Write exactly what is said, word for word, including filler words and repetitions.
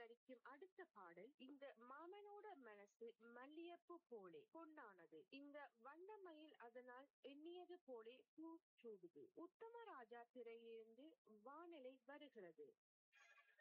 நடிக்கும் அடுத்த பாடல் இந்த மாமனோட மனசு மல்லியப்பு போலே பொன்னானது. இந்த வண்ணமயில் அதனால் எண்ணியது போலே பூ சூடுது. உத்தமராஜா திரையிலிருந்து வானிலை வருகிறது.